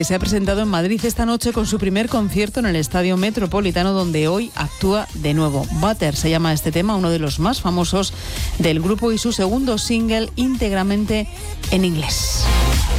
Se ha presentado en Madrid esta noche con su primer concierto en el Estadio Metropolitano, donde hoy actúa de nuevo. Butter se llama este tema, uno de los más famosos del grupo y su segundo single íntegramente en inglés.